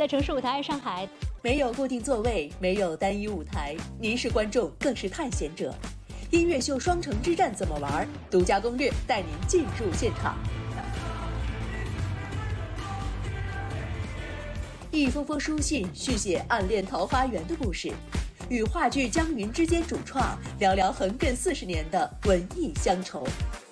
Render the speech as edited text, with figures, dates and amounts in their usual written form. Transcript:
在城市舞台爱上海， 没有固定座位，没有单一舞台，您是观众，更是探险者。音乐秀双城之战怎么玩？独家攻略带您进入现场。一封封书信续写暗恋桃花源的故事，与话剧《江云》之间主创聊聊横亘40年的文艺乡愁。